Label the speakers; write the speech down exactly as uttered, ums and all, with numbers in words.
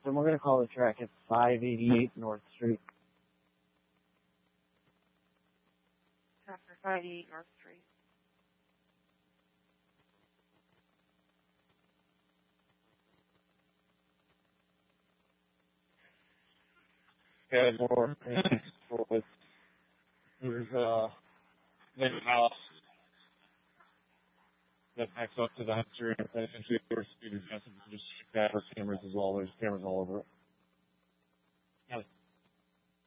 Speaker 1: and we're going to call the track at five eighty-eight North Street.
Speaker 2: After five eighty-eight North Street.
Speaker 1: Yeah, more. There's uh, there's a house that backs up to the house, and essentially we're speeders, just camera cameras as well. There's cameras all over it.